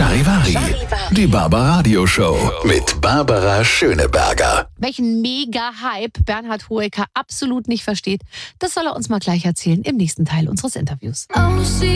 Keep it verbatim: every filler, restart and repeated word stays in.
Charivari, die Barbaradio Show mit Barbara Schöneberger. Welchen Mega-Hype Bernhard Hoëcker absolut nicht versteht, das soll er uns mal gleich erzählen im nächsten Teil unseres Interviews.